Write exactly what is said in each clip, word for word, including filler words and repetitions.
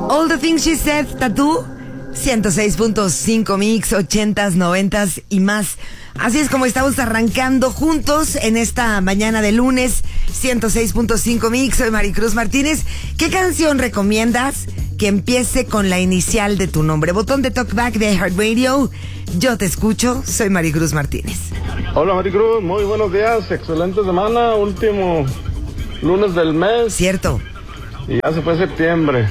All the Things She Said, Tattoo, ciento seis punto cinco Mix, ochentas, noventas y más. Así es como estamos arrancando juntos en esta mañana de lunes, ciento seis punto cinco Mix. Soy Maricruz Martínez. ¿Qué canción recomiendas que empiece con la inicial de tu nombre? Botón de Talkback de iHeartRadio. Yo te escucho, soy Maricruz Martínez. Hola Maricruz, muy buenos días, excelente semana, último lunes del mes. Cierto. Y ya se fue septiembre.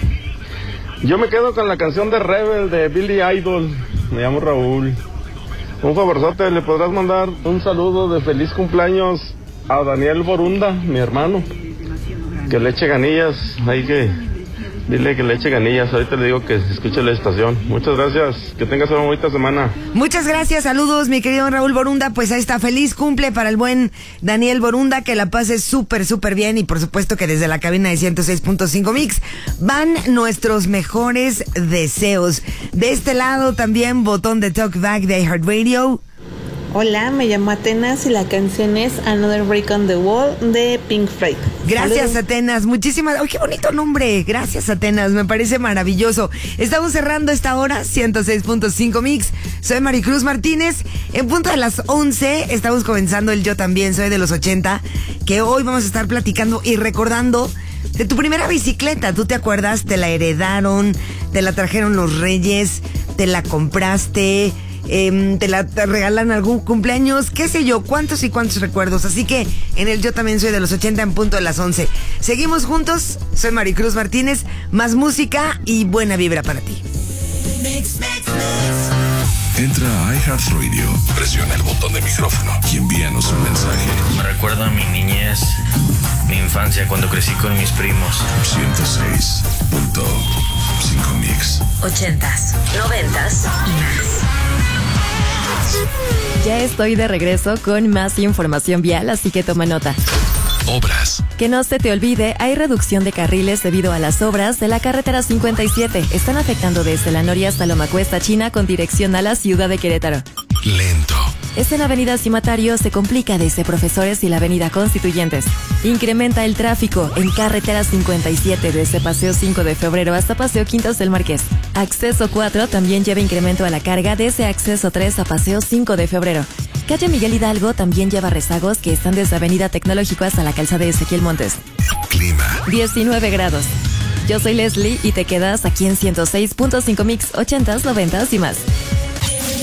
Yo me quedo con la canción de Rebel de Billy Idol. Me llamo Raúl. Un favorzote, le podrás mandar un saludo de feliz cumpleaños a Daniel Borunda, mi hermano. Que le eche ganillas, ahí que dile que le eche ganillas. Ahorita le digo que escuche la estación. Muchas gracias, que tengas una bonita semana. Muchas gracias, saludos mi querido Raúl Borunda. Pues ahí está, feliz cumple para el buen Daniel Borunda, que la pase súper súper bien. Y por supuesto que desde la cabina de ciento seis punto cinco Mix van nuestros mejores deseos. De este lado también botón de Talkback de iHeartRadio. Hola, me llamo Atenas y la canción es Another Break on the Wall de Pink Floyd. Gracias, Saludos. Atenas, muchísimas. ¡Oh, qué bonito nombre! Gracias, Atenas, me parece maravilloso. Estamos cerrando esta hora, ciento seis punto cinco Mix. Soy Maricruz Martínez. En punto de las once estamos comenzando el Yo También Soy de los ochenta, que hoy vamos a estar platicando y recordando de tu primera bicicleta. ¿Tú te acuerdas? ¿Te la heredaron? ¿Te la trajeron los reyes? ¿Te la compraste? Eh, te la te regalan algún cumpleaños, qué sé yo, cuántos y cuántos recuerdos. Así que en el Yo También Soy de los ochenta en punto de las once. Seguimos juntos, soy Maricruz Martínez. Más música y buena vibra para ti. Mix, mix, mix. Entra a iHeartRadio, presiona el botón de micrófono y envíanos un mensaje. Me recuerda a mi niñez, mi infancia cuando crecí con mis primos. ciento seis punto cinco Mix. Ochentas, noventas y más. Ya estoy de regreso con más información vial, así que toma nota. Obras. Que no se te olvide, hay reducción de carriles debido a las obras de la carretera cincuenta y siete. Están afectando desde la Noria hasta Lomacuesta, China, con dirección a la ciudad de Querétaro. Lento. Esta en Avenida Cimatario se complica desde Profesores y la Avenida Constituyentes. Incrementa el tráfico en carretera cincuenta y siete desde Paseo cinco de febrero hasta Paseo Quintas del Marqués. Acceso cuatro también lleva incremento a la carga desde Acceso tres a Paseo cinco de febrero. Calle Miguel Hidalgo también lleva rezagos que están desde Avenida Tecnológico hasta la calzada de Ezequiel Montes. Clima. diecinueve grados. Yo soy Leslie y te quedas aquí en ciento seis punto cinco Mix, ochentas, noventas y más.